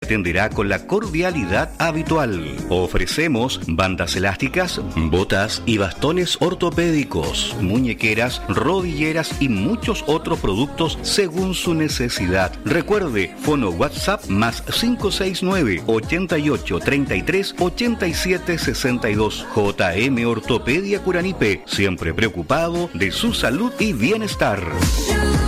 atenderá con la cordialidad habitual. Ofrecemos bandas elásticas, botas y bastones ortopédicos, muñequeras, rodilleras y muchos otros productos según su necesidad. Recuerde, fono WhatsApp más 569 88 33 87 62. JM Ortopedia Curanipe, siempre preocupado de su salud y bienestar.